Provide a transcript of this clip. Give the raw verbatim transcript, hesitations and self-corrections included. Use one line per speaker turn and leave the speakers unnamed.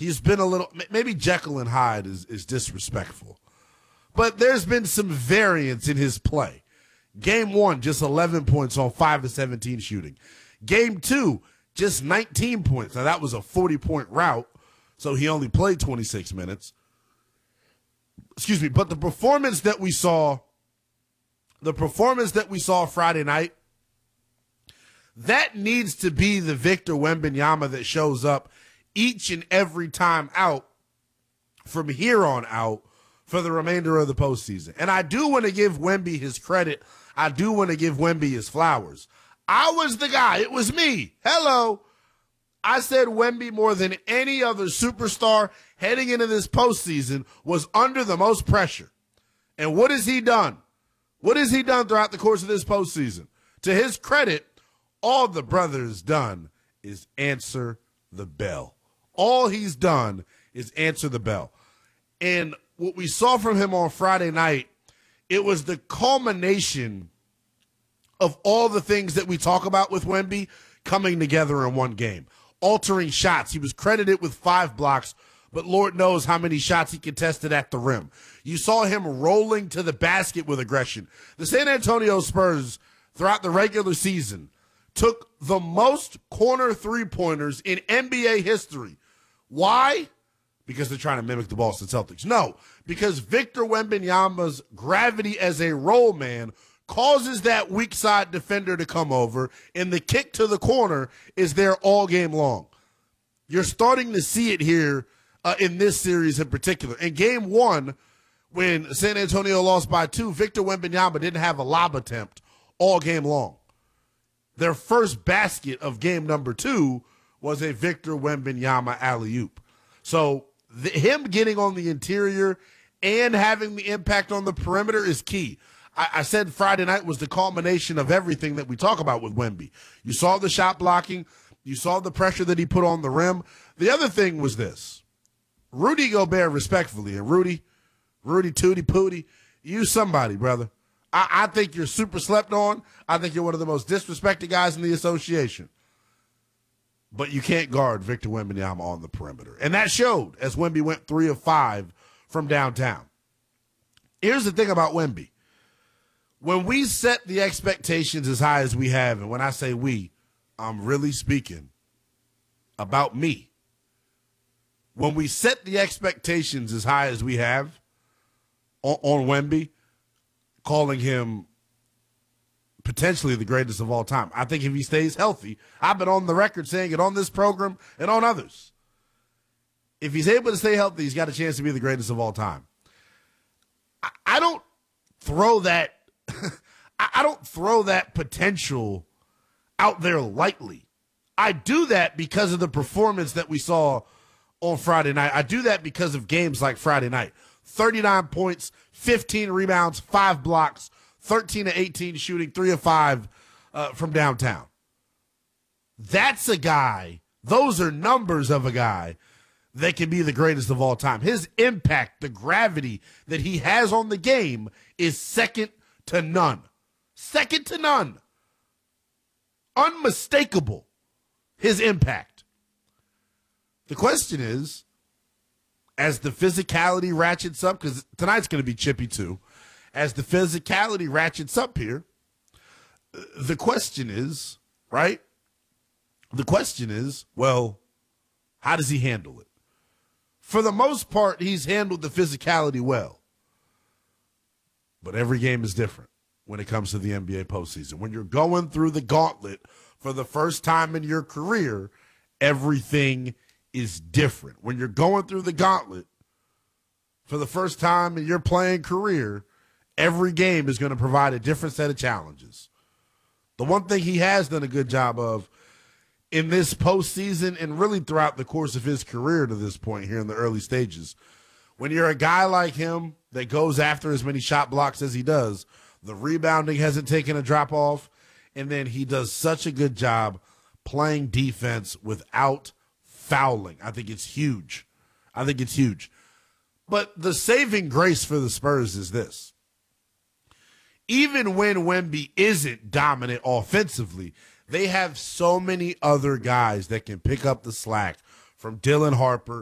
he's been a little, maybe Jekyll and Hyde is, is disrespectful. But there's been some variance in his play. Game one, just eleven points on five of seventeen shooting. Game two, just nineteen points. Now, that was a forty-point rout, so he only played twenty-six minutes. Excuse me, but the performance that we saw, the performance that we saw Friday night, that needs to be the Victor Wembanyama that shows up each and every time out from here on out for the remainder of the postseason. And I do want to give Wemby his credit. I do want to give Wemby his flowers. I was the guy. It was me. Hello. I said Wemby more than any other superstar heading into this postseason was under the most pressure. And what has he done? What has he done throughout the course of this postseason? To his credit, all the brother's done is answer the bell. All he's done is answer the bell. And what we saw from him on Friday night, it was the culmination of all the things that we talk about with Wemby coming together in one game. Altering shots. He was credited with five blocks, but Lord knows how many shots he contested at the rim. You saw him rolling to the basket with aggression. The San Antonio Spurs, throughout the regular season, took the most corner three-pointers in N B A history. Why? Because they're trying to mimic the Boston Celtics. No, because Victor Wembanyama's gravity as a roll man causes that weak side defender to come over, and the kick to the corner is there all game long. You're starting to see it here uh, in this series in particular. In game one, when San Antonio lost by two, Victor Wembanyama didn't have a lob attempt all game long. Their first basket of game number two was a Victor Wembanyama alley-oop. So the, him getting on the interior and having the impact on the perimeter is key. I, I said Friday night was the culmination of everything that we talk about with Wemby. You saw the shot blocking. You saw the pressure that he put on the rim. The other thing was this. Rudy Gobert, respectfully, and Rudy, Rudy Tootie Pootie, you somebody, brother. I, I think you're super slept on. I think you're one of the most disrespected guys in the association. But you can't guard Victor Wembanyama on the perimeter. And that showed as Wemby went three of five from downtown. Here's the thing about Wemby. When we set the expectations as high as we have, and when I say we, I'm really speaking about me. When we set the expectations as high as we have on, on Wemby, calling him potentially the greatest of all time. I think if he stays healthy, I've been on the record saying it on this program and on others. If he's able to stay healthy, he's got a chance to be the greatest of all time. I, I don't throw that I don't throw that potential out there lightly. I do that because of the performance that we saw on Friday night. I do that because of games like Friday night. thirty-nine points, fifteen rebounds, five blocks, thirteen to eighteen shooting, three of five uh, from downtown. That's a guy, those are numbers of a guy that can be the greatest of all time. His impact, the gravity that he has on the game is second to none. Second to none. Unmistakable, his impact. The question is, as the physicality ratchets up, because tonight's going to be chippy too, as the physicality ratchets up here, the question is, right? The question is, well, how does he handle it? For the most part, he's handled the physicality well. But every game is different when it comes to the N B A postseason. When you're going through the gauntlet for the first time in your career, everything is different. When you're going through the gauntlet for the first time in your playing career, every game is going to provide a different set of challenges. The one thing he has done a good job of in this postseason and really throughout the course of his career to this point here in the early stages, when you're a guy like him that goes after as many shot blocks as he does, the rebounding hasn't taken a drop off, and then he does such a good job playing defense without fouling. I think it's huge. I think it's huge. But the saving grace for the Spurs is this. Even when Wemby isn't dominant offensively, they have so many other guys that can pick up the slack, from Dylan Harper